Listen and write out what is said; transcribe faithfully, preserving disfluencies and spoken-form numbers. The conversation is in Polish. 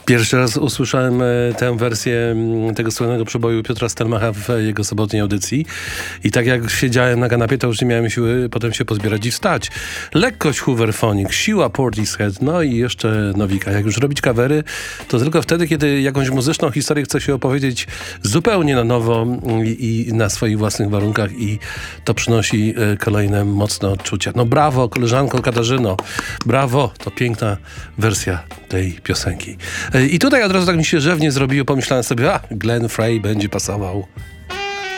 Pierwszy raz usłyszałem e, tę wersję m, tego słynnego przeboju Piotra Stelmacha w jego sobotniej audycji i tak jak siedziałem na kanapie, to już nie miałem siły potem się pozbierać i wstać. Lekkość Hooverphonic, siła Portishead, no i jeszcze Nowika. Jak już robić kawery, to tylko wtedy, kiedy jakąś muzyczną historię chce się opowiedzieć zupełnie na nowo i, i na swoich własnych warunkach i to przynosi e, kolejne mocne odczucia. No brawo, koleżanko Katarzyno, brawo, to piękna wersja tej piosenki. I tutaj od razu tak mi się rzewnie zrobiło, pomyślałem sobie, a Glenn Frey będzie pasował.